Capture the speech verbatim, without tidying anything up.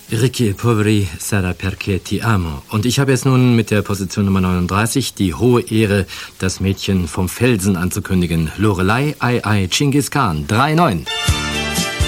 Ricky Poveri sarà perché ti amo. Und ich habe jetzt nun mit der Position Nummer neununddreißig die hohe Ehre, das Mädchen vom Felsen anzukündigen. Lorelei, Ai Ai, Genghis Khan, drei neun.